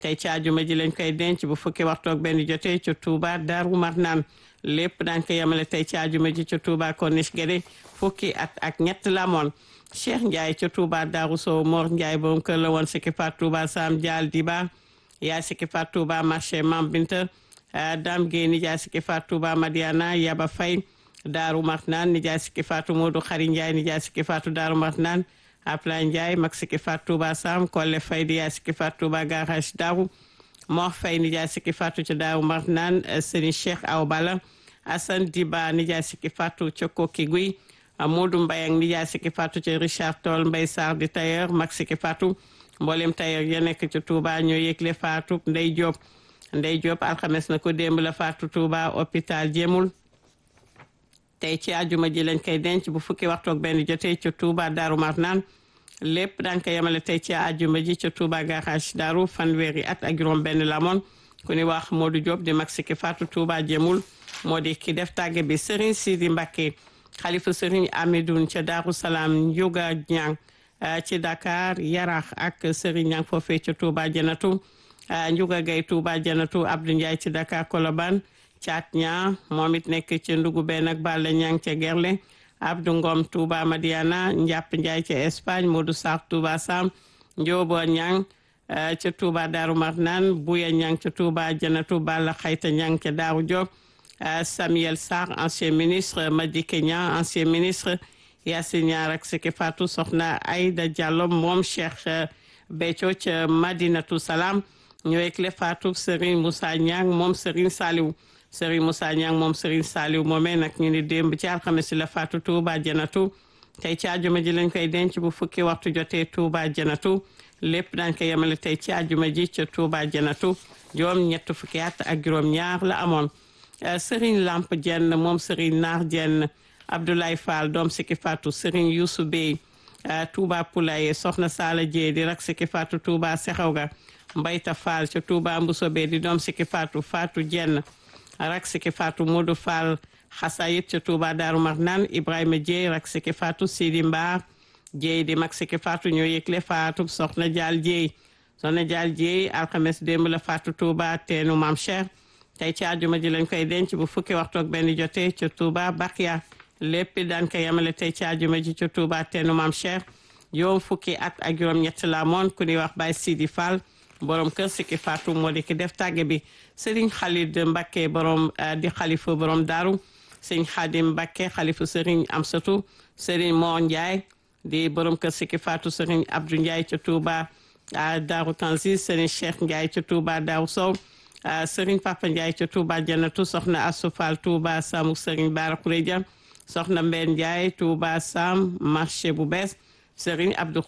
tey ci àjjuma ji lañ koy denc bu fukki waxtu ak benn jotee ca Touba Darou Marnane lépp daañ ko yemale tey ci àjjuma ji ca Touba Corniche Guédé fukki at ak ñett la amoon Cheikh Ndiaye ca Touba Darou Sow Mor Ndiaye borom kër la woon Sikki Fatou Touba Sam Dial Diba yaay Sikki Fatou Touba marché Mam Binta Dame Gueye nijaay Sikki Fatou Touba Madiana Yaba Faye Darou Marnane nijaay Sikki Fatou Modou Khari Ndiaye nijaay Sikki Fatou Darou Marnane Apla Ndiaye mag Sikki Fatou Touba Sam Kolle Faye di yaay Sikki Fatou Touba garage Darou Mor Faye nijaay Sikki Fatou ca Darou Marnane Serigne Cheikh Aw Bala Assane Diba nijaay Sikki Fatou ca Koki Guy Modou Mbaye ak nijaay Sikki Fatou ca Richard Toll Mbaye Sarr di tailleur mag Sikki Fatou mboolem tailleur ya nekk ca Touba ñoo yëgle Fatou Ndey Diop alxames na ko démb la Fatou Touba hôpital Jéemul tey ci àjjuma ji lañ koy denc bu fukki waxtu ak benn jotee ca Touba Darou Marnane lépp daan ko yemale tey ci àjjuma ji ca Touba garage Darou fanweeri at ak juróom benn la moon ku ni wax Modou Diop di mag Sikki Fatou Touba Jéemul moo di ki def tàgge bi Serigne Sidi Mbacké xalifa Serigne Amidoune ca Darou Salaam Ndiouga Niang ci Dakar Yarax ak Serigne Niang foofee ca Touba Janatu Ndiouga Gaye Touba Janatu Abdou Ndiaye ci Dakar Colobane Thiat Niang moom it nekk ca Ndugu Ben ak Balla Niang ca Gerle Abdou Ngom Touba Madiana Ndiap Ndiaye ca Espagne Modou Sarr Touba Sam Ndiobo Niang ca Touba Darou Marnane Bouya Niang ca Touba Janatu Balla Xayta Niang ca Darou Diop Samuel Sarr ancien ministre Madické Niang ancien ministre Yassine Niang ak Sikki Fatou soxna Aïda Diallo moom Cheikh Béthio ca Madinatu Salam ñëwee le Fatou Serigne Moussa Niang moom Serigne Saliou Serigne Moussa Niang moom Serigne Saliou moomee nag ñu ni démb ci alxames la Fatou Touba Janatu tey ci àjjuma ji lañ koy denc bu fukki waxtu jotee Touba Janatu lépp dañ ko yemale tey ci àjjuma ji ca Touba Janatu juróom ñett fukki at ak juróom ñaar la amoon Serigne Lamp Jenn moom Serigne Naar Jenn Abdoulaye Fall doom Sikki Fatou Serigne Youssou Bey Touba Poulaye soxna Sala Dieye di rak Sikki Fatou Touba Sexewga Mbayta Fall ca Touba Mbusobe di doom Sikki Fatou Fatou Jenn rak Sikki Fatou Modou Fall Xasayit ca Touba Darou Marnane Ibrahima Dieye rak Sikki Fatou Sidi Mbar Dieye di mag Sikki Fatou ñoo yëgle Fatou soxna Dial Dieye soxna Dial Dieye alxames démb la Fatou Touba teenu Mam Cheikh tey ci àjjuma ji lañ koy denc bu fukki waxtu ak benn jotee ca Touba Bakia lépp daan ko yemale tey ci àjjuma ji ca Touba teenu Mam Cheikh juróom fukki at ak juróom ñett la moon ku ñuy wax Baye Sidi Fall borom kër Sikki Fatou moo di ki def tàgge bi Serigne Khalid Mbacké borom di xalifa borom Daaru Serigne Khadim Mbacké xalifa Serigne Amsatou Serigne Mor Ndiaye di borom kër Sikki Fatou Serigne Abdou Ndiaye ca Touba Daaru Tanzil Serigne Cheikh Ndiaye ca Touba Daaru Sow Serigne Papa Ndiaye ca Touba Janatu soxna Assou Fall Touba Samu Serigne Bara Khourédia soxna Mbène Ndiaye Touba Sam marché bu bees Serigne Abdou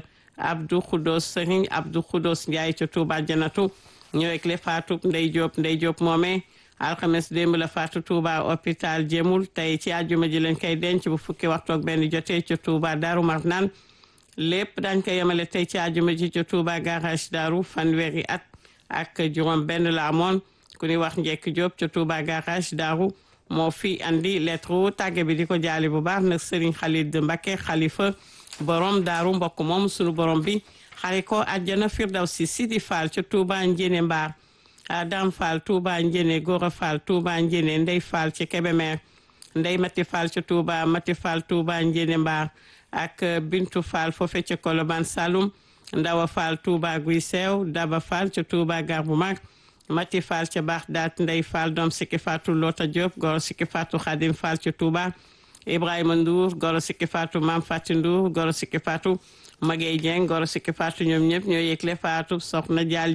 Khoudos Serigne Abdou Khoudos Ndiaye ca Touba Janatu ñëwek le Fatou Ndey Diop moomee alxames démb la Fatou Touba hôpital Jéemul tey ci àjjuma ji lañ koy denc bu fukki waxtu ak benn jotee ca Touba Darou Marnane lépp dañ ko yemale tey ci àjjuma ji ca Touba garage Darou fanweeri at ak juróom benn la amoon ku ñuy wax Njekk Diop ca Touba garage Darou moo fi andi lettre tàgge bi di ko jaali bu baax nag Serigne Khalid Mbacké xalifa borom Darou mbokk moom sunu borom bi xare ko àjjana firdawsi Sidi Fall ca Touba Njéné Mbaar Dam Fall Touba Njéné Gora Fall Touba Njéné Ndey Fall ca Kébémer Ndey Mati Fall ca Touba Mati Fall Touba Njéné Mbaar ak Bintu Fall foofe ca Colobane Saloum Ndawa Fall Touba Guy Seew Daba Fall ca Touba Gar bu mag Mati Fall ca Baxdaat Ndey Fall doom Sikki Fatou Lota Diop goro Sikki Fatou Khadim Fall ca Touba Ibrahima Ndour goro Sikki Fatou Mam Fati Ndour goro Sikki Fatou Magey Dieng goro Sikki Fatou ñoom ñëpp ñoo yëgle Fatou soxna Dial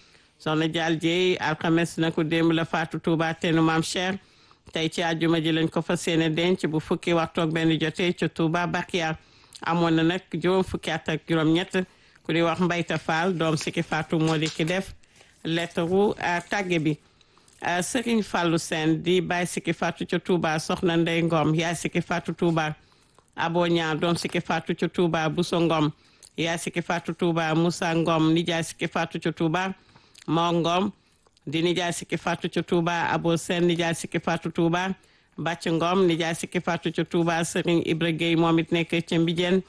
Dieye alxames na ko démb la Fatou Touba teenu Mam Cheikh tey ci àjjuma ji lañ ko fas yéene denc bu fukki waxtu ak benn jotee ca Touba Bakia amoon na nag juróom fukki at ak juróom ñett ku di wax Mbayta Fall doom Sikki Fatou moo di ki def lettre tàgge bi Serigne Fallou Sène di Baye Sikki Fatou ca Touba soxna Ndey Ngom yaay Sikki Fatou Touba Abo Ñaan doom Sikki Fatou ca Touba Bousso Ngom yaay Sikki Fatou Touba Moussa Ngom nijaay Sikki Fatou ca Touba Mor Ngom di nijaay Sikki Fatou ca Touba Abo Sène nijaay Sikki Fatou Touba Bàcc Ngom nijaay Sikki Fatou ca Touba Serigne Ibra Gueye moom it nekk ca Mbijeen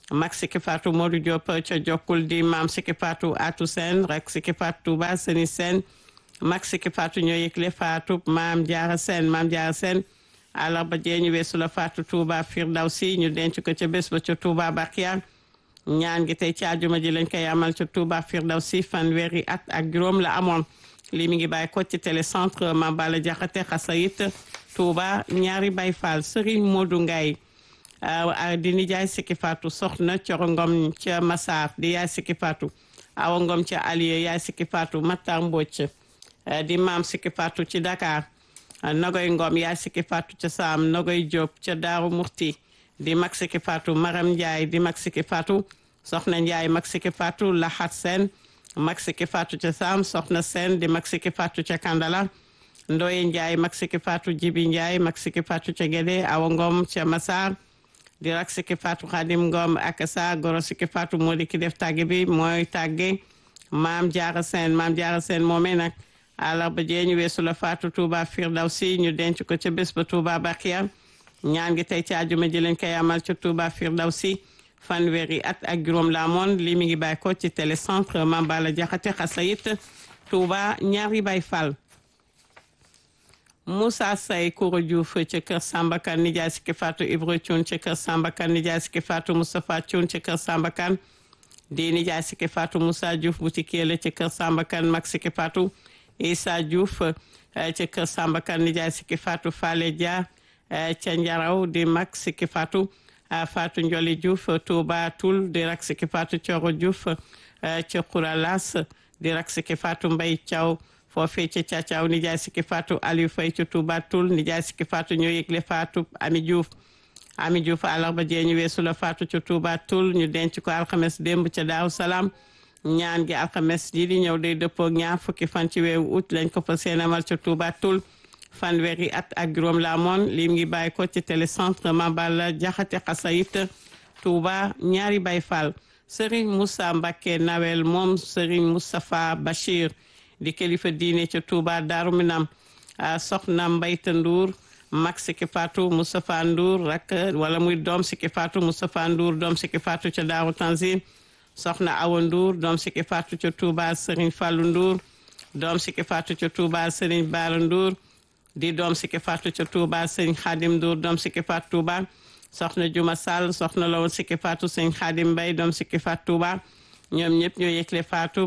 mag Siki Fatou Modou Diop ca Jokkul di maam Siki Fatou Atou Sène rak Siki Fatou Touba Seni Sène mag Siki Fatou ñoo yëgle Fatou maam Diarra Sène àllarba jee ñu weesu la Fatou Touba Firdawsi ñu denc ko ca bés ba ca Touba Bakia ñaan gi tey ci àjjuma ji lañ koy amal ca Touba Firdawsi fanweeri at ak juróom la amoon lii mi ngi bàyyi ko ci télécentre Mame Balla Diakhaté Xasayit Touba ñaari Baye Fall Serigne Modou Ngaye di nijaay Siki Fatou soxna Coro Ngom ca Massar di yaay Siki Fatou Awa Ngom ca Alieu yaay Siki Fatou Matar Mbocc di maam Siki Fatou ci Dakar Nogoy Ngom yaay Siki Fatou ca Sam Nogoy Diop ca Daaru Murti di mag Siki Fatou Maram Ndiaye di mag Siki Fatou soxna Ndiaye mag Siki Fatou Laxat Sen mag Siki Fatou ca Sam soxna Sen di mag Siki Fatou ca Kandala Ndoye Ndiaye mag Siki Fatou Jibi Ndiaye mag Siki Fatou ca Guédé Awa Ngom ca Massar di rak Siki Fatou Khadim Ngom ak sa goro Siki Fatou moo di ki def tàgge bi mooy tàgge maam Diarra Sène moomee nag àllarba jee ñu weesu la Fatou Touba Firdawsi ñu denc ko ca bés ba Touba Bakia ñaan gi tey ci àjjuma ji lañ koy amal ca Touba Firdawsi fanweeri at ak juróom la amoon lii mi ngi bàyyi ko ci télécentre Mame Balla Diakhaté Xasayit Touba ñaari Baye Fall Moussa Say Kouro Diouf ca kër Samba Kane nijaay Siki Fatou Ibro Thioune ca kër Samba Kane nijaay Siki Fatou Moustapha Thioune ca kër Samba Kane di nijaay Siki Fatou Moussa Diouf boutique la ca kër Samba Kane mag Siki Fatou Issa Diouf ca kër Samba Kane nijaay Siki Fatou Fale Dia ca Njaraw di mag Siki Fatou Fatou Ndioli Diouf Touba Toul di rak Siki Fatou Thioro Diouf ca Khouralas di rak Siki Fatou Mbaye Thiaw foofee ca Thiaw nijaay Siki Fatou Aliou Faye ca Touba Toul nijaay Siki Fatou ñoo yëgle Fatou Ami Diouf àllarba jee ñu weesu la Fatou ca Touba Toul ñu denc ko alxames démb ca Daaru Salaam ñaan gi alxames ji di ñëw day dëppoo ñaar fukki fan ci weeru août lañ ko fa seenamal ca Touba Toul fanweeri at ak juróom la amoon lim ngi bàyyi ko ci télécentre Mame Balla Diakhaté Xasayit Touba ñaari Baye Fall Serigne Moussa Mbacké Nawel moom Serigne Moustapha Bachir di kilifa diine ca Touba Daaru Minam soxna Mbayta Ndour mag Siki Fatou Moustapha Ndour rak wala muy doom Siki Fatou Moustapha Ndour doom Siki Fatou ca Daaru Tanzil soxna Awa Ndour doom Siki Fatou ca Touba Serigne Fallou Ndour doom Siki Fatou ca Touba Serigne Bara Ndour di doom Siki Fatou ca Touba Serigne Khadim Ndour doom Siki Fatou Touba soxna Juma Sall soxna la woon Siki Fatou Serigne Khadim Mbaye doom Siki Fatou Touba ñoom ñëpp ñoo yëgle Fatou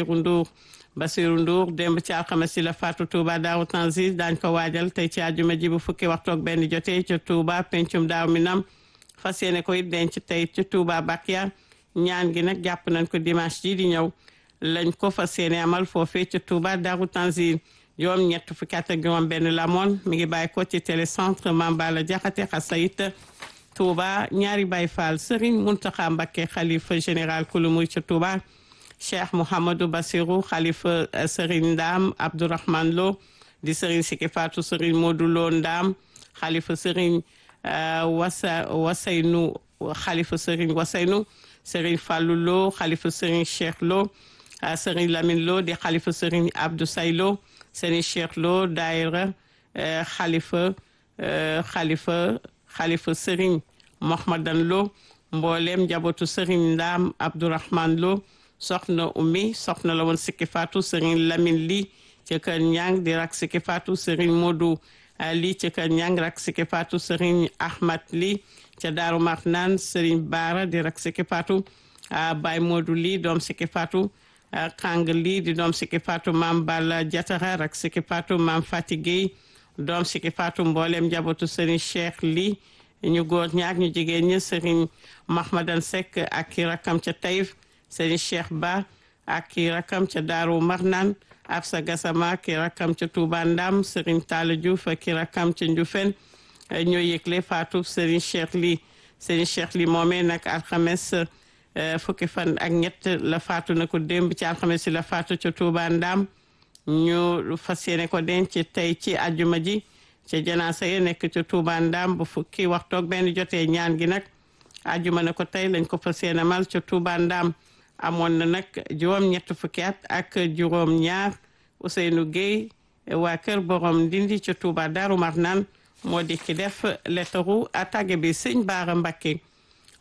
Bassirou Ndour démb ci alxames si la Fatou Touba Daaru Tanzil daañ ko waajal tey ci àjjuma ji bu fukki waxtu ak benn jotee ca Touba pencum Daaru Minam fas yéene ko it denc tey ca Touba Bakia ñaan gi nag jàpp nañ ko dimanche ji di ñëw lañ ko fas yéene amal foofee ca Touba Daaru Tanzil juróom ñett fukki at ak juróom benn la moon mi ngi bàyyi ko ci télécentre Mame Balla Diakhaté Xasayit Touba ñaari Baye Fall Serigne Mountakha Mbacké xalifa général kulu muy ca Touba Cheikh Mouhamadou Bassirou xalifa Serigne Ndam Abdourahmane Lo di Serigne Siki Fatou Serigne Modou Lo Ndam xalifa Serigne Wasaynu xalifa Serigne Wasaynu Serigne Fallou Lo xalifa Serigne Cheikh Lo Serigne Lamine Lo di xalifa Serigne Abdou Say Lo Serigne Cheikh Lo daayira xalifa Serigne Mohamedan Lo mboolem njabootu Serigne Ndam Abdourahmane Lo soxna Oumy soxna la woon Siki Fatou Serigne Lamine Li ca kër Ñang di rak Siki Fatou Serigne Modou Li ca kër Ñang rak Siki Fatou Serigne Ahmad Li ca Daaru Marnaan Serigne Bara di rak Siki Fatou Baye Modou Li doom Siki Fatou Kang Li di doom Siki Fatou Mame Balla Diatara rak Siki Fatou Mame Fati Gueye doom Siki Fatou mboolem njabootu Serigne Cheikh Li ñu góor ñaak ñu jigéen ñi Serigne Mahmadan Seck ak ki rakam ca Taïf Serigne Cheikh Ba ak ki rakam ca Daaru Marnaan Absa Gassama ki rakam ca Touba Ndam Serigne Talla Diouf ak ki rakam ca Ndioufène ñoo yëgle Fatou Serigne Cheikh Li moomee nag alxames fukki fan ak ñett la faatu na ko démb ci alxames si la faatu ca Touba Ndam ñu fas yéene ko denc tey ci àjjuma ji ca janaasa ya nekk ca Touba Ndam bu fukki waxtu ak benn jotee ñaan gi nag àjjuma na ko tey lañ ko fas yéene mal ca Touba Ndam amoon na nag juróom ñett fukki at ak juróom ñaar Ousseynou Gueye waa kër borom Ndindi ca Touba Daaru Marnaan moo di ki def lettaru attaque bi sëñ Baara Mbacké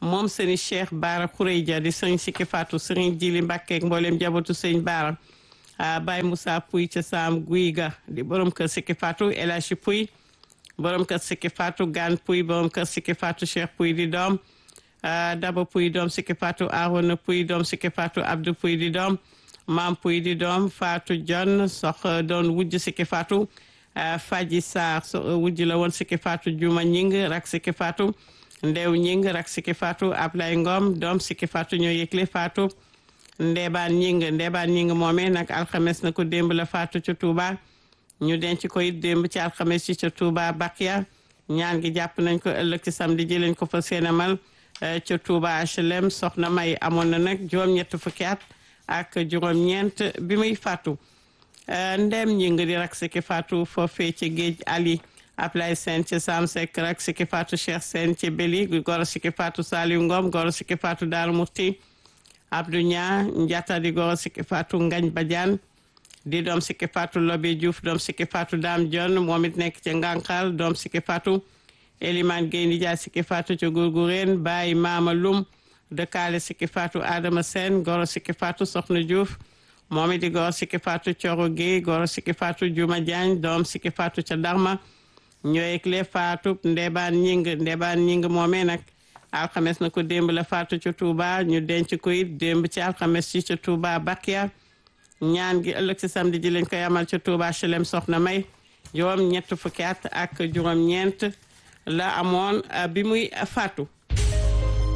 moom sëriñ Cheikh Baara Khourédia di sëriñ Sikki Fatou sëriñ Jili Mbàkke ak mboolem jabootu sëriñ Baara Baye Moussa Pouy ca Saam Guy ga di borom kër Sikki Fatou El Hadji Pouy borom kër Sikki Fatou Gan Pouy borom kër Sikki Fatou Cheikh Pouy di doom Daba Pouy doom Sikki Fatou Arona Pouy doom Sikki Fatou Abdou Pouy di doom Mam Pouy di doom Fatou John sox doon wujj Sikki Fatou Faji Sarr wujj la woon Sikki Fatou Juma Ñing rak Sikki Fatou Ndew Ñing rak Sikki Fatou Ablay Ngom doom Sikki Fatou ñoo yëgle Fatou Ndeebaan Ñing moomee nag alxames na ko démb la Fatou ca Touba ñu denc ko it démb ci alxames ci ca Touba Bakia ñaan gi jàpp nañ ko ëllëg ci samedi ji lañ ko fa seenamal ca Touba HLM soxna May amoon na nag juróom-ñett fukki at ak juróom-ñeent bi muy faatu Ndem Ñing di rak Sikki Fatou foofee ci géej Ali Ablay Sène ci Sam Seck rak Sikki Fatou Cheikh Sène ci Beli goro Sikki Fatou Saliou Ngom goro Sikki Fatou Darou Murti Abdou Nia Njata di goro Sikki Fatou Ngagne Badiane di doom Sikki Fatou Lobé Diouf doom Sikki Fatou Dame Dione moom it nekk ci Ngankal doom Sikki Fatou Elimane Gueye Ndiaye Sikki Fatou ci Gourgourène Baye Mama Loum dëkkaale Sikki Fatou Adama Sène goro Sikki Fatou Soxna Diouf moom it di goro Sikki Fatou Thioro Gueye goro Sikki Fatou Diouma Diagne doom Sikki Fatou ca Darma ñooy ekle Fatou Ndebaan Ñing moomee nag alxames na ko démb la Fatou ca Touba ñu denc ko it démb ci alxames ci ca Touba Bakia ñaan gi ëllëg ci samedi ji lañ koy amal ca Touba HLM soxna May juróom ñett fukki at ak juróom ñeent la amoon bi muy faatu